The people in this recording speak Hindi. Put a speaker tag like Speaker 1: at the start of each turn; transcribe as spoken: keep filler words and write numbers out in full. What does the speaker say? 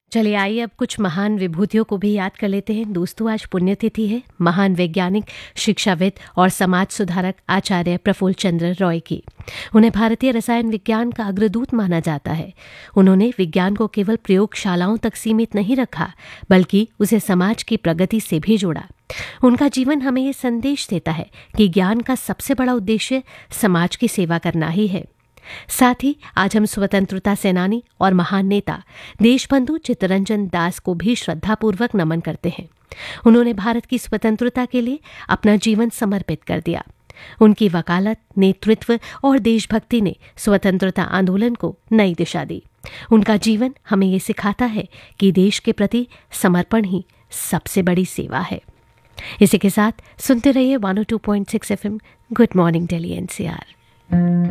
Speaker 1: चलिए आइए अब कुछ महान विभूतियों को भी याद कर लेते हैं। दोस्तों, आज पुण्यतिथि है महान वैज्ञानिक, शिक्षाविद और समाज सुधारक आचार्य प्रफुल्ल चंद्र रॉय की। उन्हें भारतीय रसायन विज्ञान का अग्रदूत माना जाता है। उन्होंने विज्ञान को केवल प्रयोगशालाओं तक सीमित नहीं रखा, बल्कि उसे समाज की प्रगति से भी जोड़ा। उनका जीवन हमें ये संदेश देता है कि ज्ञान का सबसे बड़ा उद्देश्य समाज की सेवा करना ही है। साथ ही आज हम स्वतंत्रता सेनानी और महान नेता देशबंधु चित्तरंजन दास को भी श्रद्धापूर्वक नमन करते हैं। उन्होंने भारत की स्वतंत्रता के लिए अपना जीवन समर्पित कर दिया। उनकी वकालत, नेतृत्व और देशभक्ति ने स्वतंत्रता आंदोलन को नई दिशा दी। उनका जीवन हमें ये सिखाता है कि देश के प्रति समर्पण ही सबसे बड़ी सेवा है। इसी के साथ सुनते रहिए one O two point six F am good morning Delhi N C R.